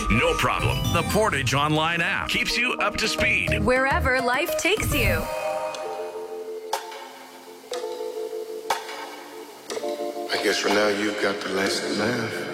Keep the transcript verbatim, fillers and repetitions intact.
No problem. The Portage Online app keeps you up to speed wherever life takes you. I guess for now you've got the last laugh.